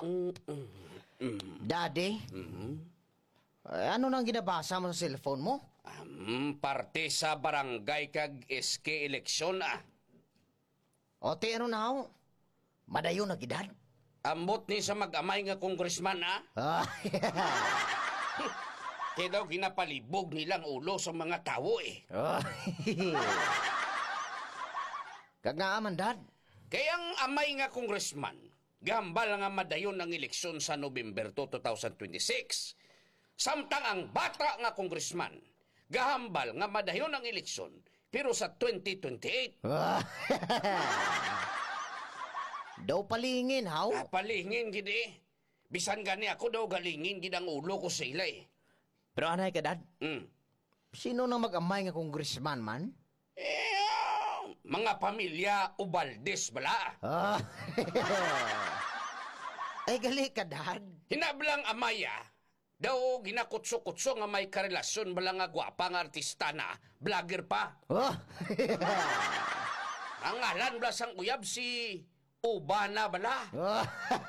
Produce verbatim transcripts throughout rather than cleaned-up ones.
Daddy? Eh, ano nang ginabasa mo sa cellphone mo? Um, parte sa barangay kag S K eleksyon ah. O ti ano na ho? Madayo na gidad? Ambot ni sa mag-amay nga congressman ah. Ah, Kaya daw ginapalibog nilang ulo sa mga tao eh. oh. Kag nga aman, Dad. Kaya ang amay nga congressman, gambal nga madayon ang eleksyon sa November two, twenty twenty-six. Samtang ang bata nga congressman, gahambal nga madayon ang eleksyon, pero sa twenty twenty-eight. Ah. Daw palingin, haw? Ah, palingin gidi. Bisan gani ako daw galingin gid ang ulo ko sa ila eh. Pero anay ka, Dad? Hmm. Sino nang mag-amay nga congressman man? Eh, ah, mga pamilya Ubaldes bala. Ah. Ay, gali ka, Dad. Hinablang amaya, daw ginakutso-kutso nga may karelasyon bala nga gwapa nga artista na, vlogger pa. Oh. Ang ngalan bala sang uyab si Ubana bala. Oh.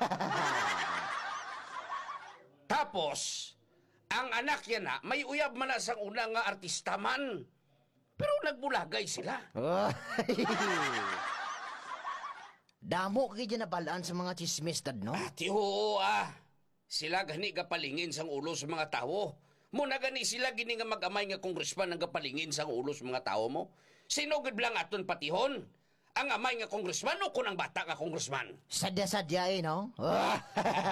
Tapos, ang anak yan na, may uyab man na sang una nga artista man. Pero nagbulagay sila. Oh. Damo kayo dyan nabalaan sa mga chismis, Dad, no? Ati oo ah. Sila gani gapalingin sang ulo sa mga tao. Muna gani sila gini nga mag-amay nga congressman ang gapalingin sang ulo sa mga tao mo. Sino gid lang aton patihon? Ang amay nga congressman o kun ang bata nga congressman? Sadya-sadya eh, no? Oh.